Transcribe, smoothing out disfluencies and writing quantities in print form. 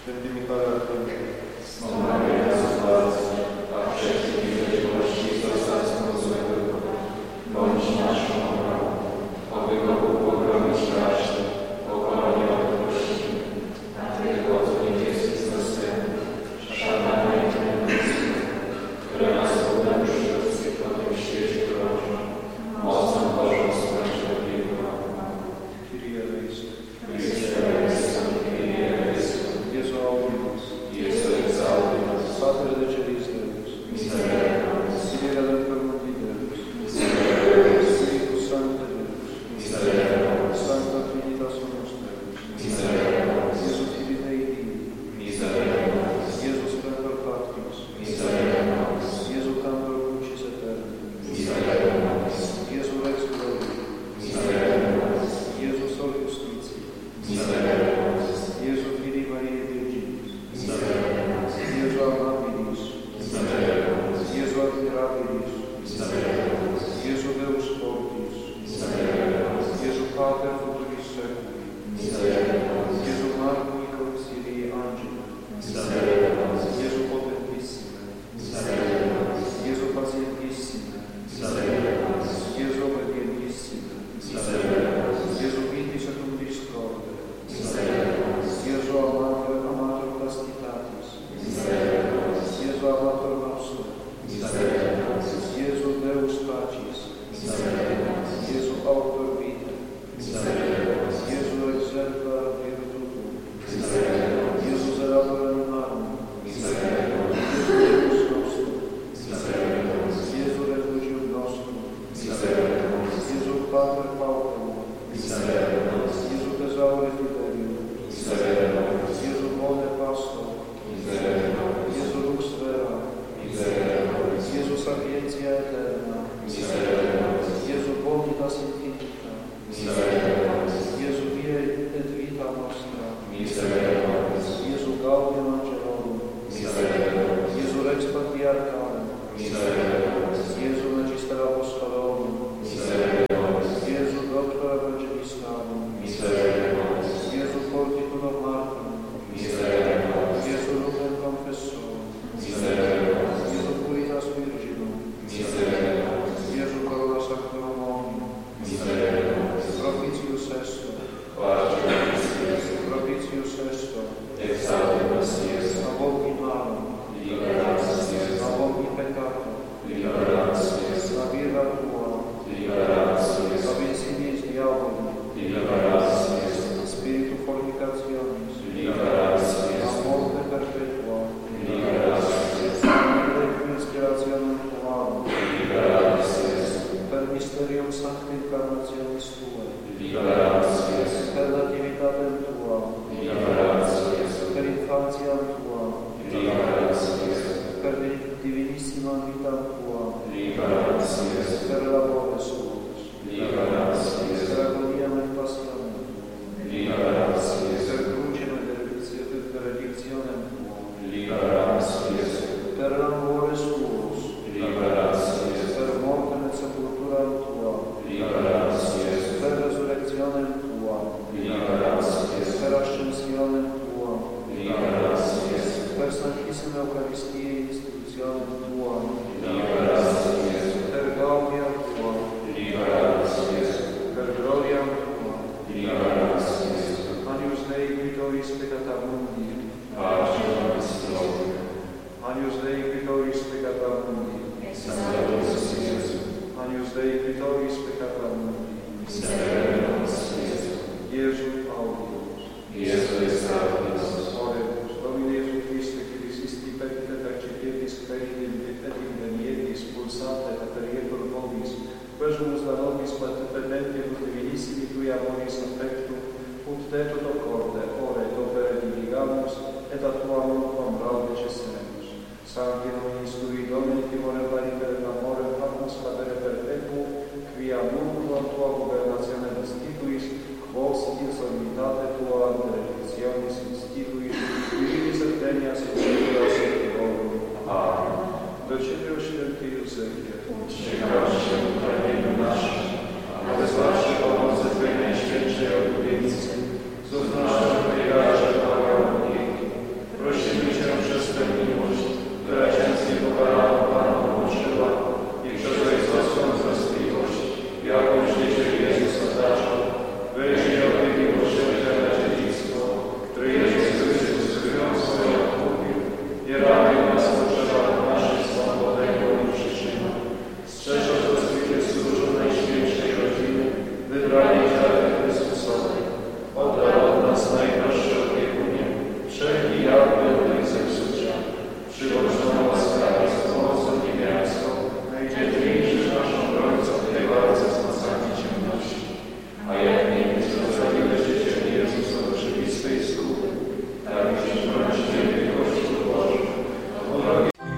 Święty Michale Archangielu, wspomagaj nas w walce, a wszelkie niewierności zostaną złego. Bądź naszą obroną, oby go pogromy straszny, pokonanie odpuści. Na Tego, co niebieskich z dostępu, szatana i temnicy, które nas podąży ludzkie po tym świecie grożą, mocą Bożą skończy obiegu. Kyrie eleison, Kyrie eleison, Kyrie eleison, Jezu audimus, Jezu exaudi nos, Pater Deceris Deus, miserere nobis, Kyrie Redemptor Mundi Deus, miserere nobis, Spiritus Sancte Deus, miserere nobis, Sancta Trinitas Unus Deus, miserere nobis, Jesu Filii Dei Dii, miserere nobis, Jesu Splendor Patris, miserere nobis, Jesu Candor Crucis Aeterni, miserere nobis, Jesu Rex Glorii, miserere nobis, Jesu Sol Justitii, miserere nobis, Jesu Filii Mariae Virginis, miserere nobis, Jesu Amabilis, miserere nobis, Jesu Admirabilis, miserere nobis, Jesu Deus Fortis, miserere nobis, Jesu Pater Futuris Seculi, miserere nobis, Jesu Marcui Consilii Angeli, miserere nobis, Jesu Potentissime, miserere nobis, Jesu Pacientissime, miserere nobis, Jesu Obedientissime, miserere nobis, Jesu Viti Secundis Corde, miserere nobis, Jesu Amator Castitatis, miserere nobis, Jesu Amator Nostro, miserere nobis, Jesu Deus Pacis, miserere nobis, Jesu Autor Vitae, miserere nobis, Jesu Exemplar Virtutum, miserere nobis, Jesu Zerator Animarum, miserere nobis, Jesu Deus Nostrum, miserere nobis, Jesu Refugium Nostrum, miserere nobis, Jesu Pater Pauperum, miserere nobis, Jesu Thesaure Fidelium, miserere nobis, Jesu Bone Pastor, miserere nobis, Jesu Lux Vera, miserere nobis, Jesu Sapientia Eterna, miserere nobis, Jesu Bonitas Infinita, miserere nobis, Jesu Via et Vita Nostra, miserere nobis, Jesu Gaudium Angelorum, miserere nobis, Jesu Rex Patriarchalum, miserere nobis, Jesu Magister Apostolorum, miserere nobis, Jesu Doctor Evangelistarum, miserere nobis, Jesu Fortitudo Martyrum, miserere nobis, Jesu Lumen Confessorum, miserere nobis, Jesu Puritas Virginum, miserere nobis, Jesu Corona Sacrum Omnium, miserere nobis, Propitius Esto, Pace Jesu, Propitius Esto, exaudi nos Jesu, a Bogi Malum, liberax Jesu, a Bogi Peccato, liberax Jesu, a Vira Tua, liberax Jesu, a Vincinis Diaboli, liberax Jesu, Spiritu Fornicationis, liberax a Jesu, Morte Perpetua, liberax Jesu, Requiem Inspirationem Tuarum, liberax Jesu, per Mysterium Sancti Incarnationis Tuae, liberax Jesu, per Nativitatem Tuam, liberax Jesu, per Infantiam Tuam, liberax Jesu, per Divinissimam Vitam Tuam, liberax Jesu, per labores tuos, liberax Jesu, per agoniam et passionem, liberax Jesu, per crucem et redictionem Tuam, liberax Jesu, per labores tuos, liberax Jesu, per mortem et sepulturam Tuam, liberax Jesu, per resurrectionem Tuam, liberax Jesu, per ascensionem Tuam, liberax Jesu, per Sanctissima Eucharistiae institutionem Tuam, liberax Jesu, per gaudiam Tuam, liberax Jesu, per gloriam Tuam, liberax Jesu, Agnus Dei Victoris Peccata Mundi, pace nobis Domine, Agnus Dei Victoris Peccata Mundi, salvamus Jesu, Agnus Dei Victoris Peccata Mundi, miserere nobis Jesu, Jesu audimus, Jesu exaudi nos, oremus, Domine Jesu Christe, qui resisti pectet accipietis creditim et invenietis pulsate aperietur nobis, quesumus da nobis patentibus divinissimi tui amoris affectum, ut te toto corde, ore, opere diligamus, et a tuam quam raude cessemus. Sancti nominis tui Domini, timore paritere amore, hamus cadere perpetuum, quia multum tua gobernationem instituis, quos in solimitate tua benedictionis instituis, divinis et venias et seculas seculorum. Amen. Do Ciebie, o święty Józefie, Czekamy